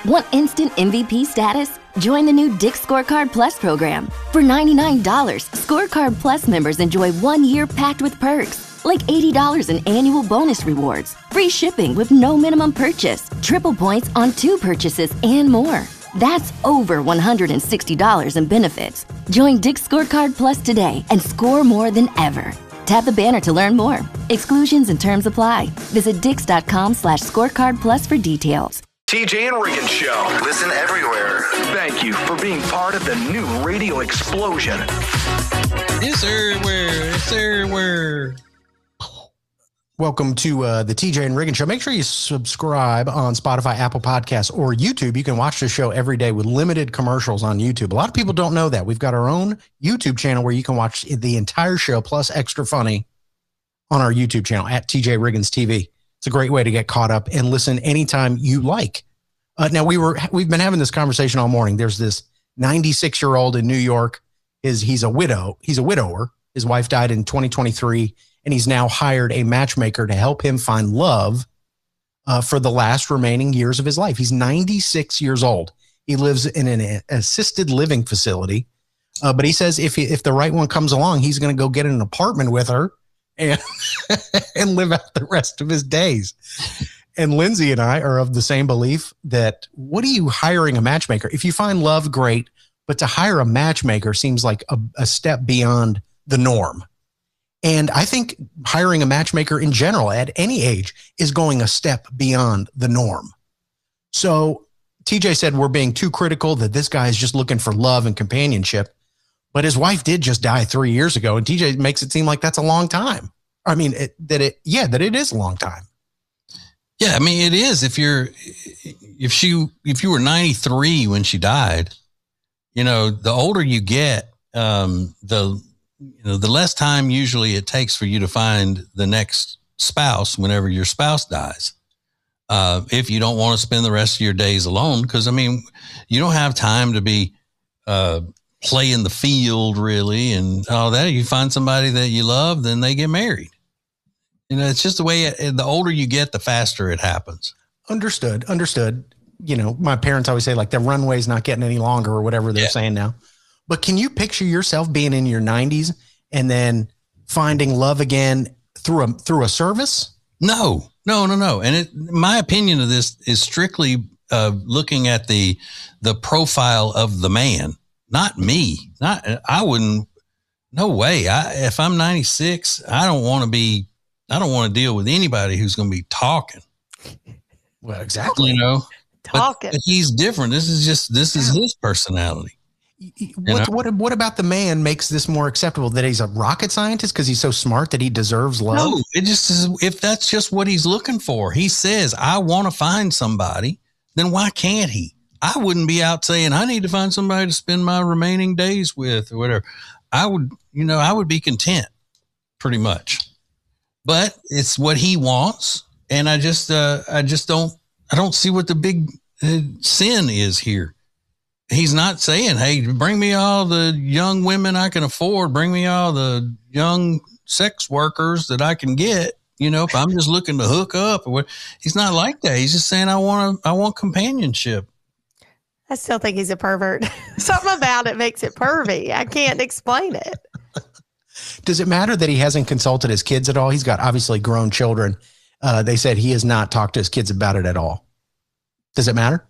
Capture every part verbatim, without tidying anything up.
Want instant M V P status? Join the new Dick's Scorecard Plus program. For ninety-nine dollars, Scorecard Plus members enjoy one year packed with perks, like eighty dollars in annual bonus rewards, free shipping with no minimum purchase, triple points on two purchases, and more. That's over one hundred sixty dollars in benefits. Join Dick's Scorecard Plus today and score more than ever. Tap the banner to learn more. Exclusions and terms apply. Visit dix.com slash scorecard plus for details. T J and Regan Show. Listen everywhere. Thank you for being part of the new radio explosion. It's everywhere. It's everywhere. Welcome to uh, the T J and Regan Show. Make sure you subscribe on Spotify, Apple Podcasts, or YouTube. You can watch the show every day with limited commercials on YouTube. A lot of people don't know that. We've got our own YouTube channel where you can watch the entire show plus extra funny on our YouTube channel at T J Riggins T V. It's a great way to get caught up and listen anytime you like. Uh, now, we were, we've been having this conversation all morning. There's this ninety-six-year-old in New York. Is He's a widow. He's a widower. His wife died in twenty twenty-three, and he's now hired a matchmaker to help him find love uh, for the last remaining years of his life. He's ninety-six years old. He lives in an assisted living facility, uh, but he says if he, if the right one comes along, he's going to go get an apartment with her and and live out the rest of his days. And Lindsay and I are of the same belief that what are you hiring a matchmaker? If you find love, great, but to hire a matchmaker seems like a, a step beyond the norm. And I think hiring a matchmaker in general at any age is going a step beyond the norm. So T J said we're being too critical, that this guy is just looking for love and companionship. But his wife did just die three years ago, and T J makes it seem like that's a long time. I mean, it, that it, yeah, that it is a long time. Yeah, I mean, it is. If you're, if she, if you were ninety-three when she died, you know, the older you get, um, the, you know, the less time usually it takes for you to find the next spouse whenever your spouse dies. Uh, if you don't want to spend the rest of your days alone, because I mean, you don't have time to be, uh, play in the field really and all that. You find somebody that you love, then they get married. You know, it's just the way it, the older you get, the faster it happens. Understood. Understood. You know, my parents always say like the runway's not getting any longer or whatever they're yeah. saying now. But can you picture yourself being in your nineties and then finding love again through a, through a service? No, no, no, no. And it, my opinion of this is strictly uh, looking at the, the profile of the man. Not me. Not I wouldn't. No way. I if I'm ninety-six, I don't want to be. I don't want to deal with anybody who's going to be talking. Well, exactly. You know, talking. But, but he's different. This is just this is his personality. What what what about the man makes this more acceptable? That he's a rocket scientist because he's so smart that he deserves love? No, it just is. If that's just what he's looking for, he says, "I want to find somebody." Then why can't he? I wouldn't be out saying, I need to find somebody to spend my remaining days with or whatever. I would, you know, I would be content pretty much, but it's what he wants. And I just, uh, I just don't, I don't see what the big uh, sin is here. He's not saying, hey, bring me all the young women I can afford. Bring me all the young sex workers that I can get. You know, if I'm just looking to hook up or what, he's not like that. He's just saying, I want to, I want companionship. I still think he's a pervert. Something about it makes it pervy. I can't explain it. Does it matter that he hasn't consulted his kids at all? He's got obviously grown children. Uh, they said he has not talked to his kids about it at all. Does it matter?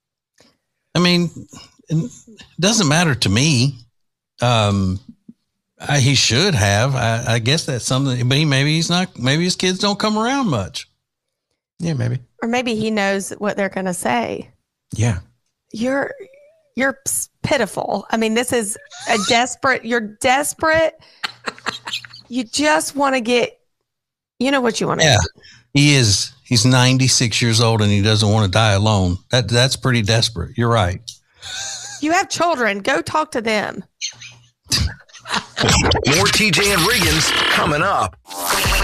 I mean, it doesn't matter to me. Um, I, he should have. I, I guess that's something, but he, maybe he's not, maybe his kids don't come around much. Yeah, maybe. Or maybe he knows what they're going to say. Yeah. You're you're pitiful. I mean, this is a desperate, you're desperate. You just want to get, you know what you want to Yeah, do. He is. He's ninety-six years old and he doesn't want to die alone. That That's pretty desperate. You're right. You have children. Go talk to them. More T J and Riggins coming up.